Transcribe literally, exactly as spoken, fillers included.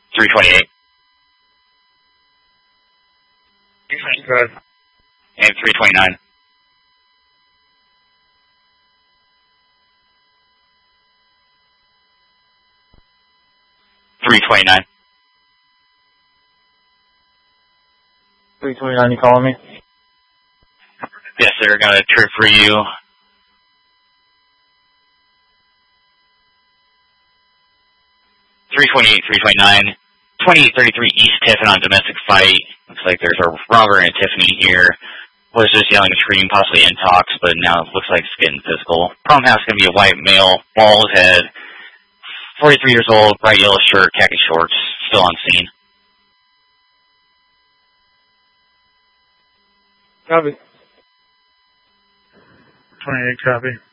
three twenty-eight. Good. And three twenty-nine. three twenty-nine. three twenty-nine, you calling me? Yes, sir. Got a trip for you. three twenty-eight, three twenty-nine. twenty-eight thirty-three East Tiffin on domestic fight. Looks like there's a Robert and a Tiffany here. Was just yelling and screaming, possibly intox, but now it looks like it's getting physical. Problem house going to be a white male, bald head, forty-three years old, bright yellow shirt, khaki shorts, still on scene. Copy. twenty-eight, copy.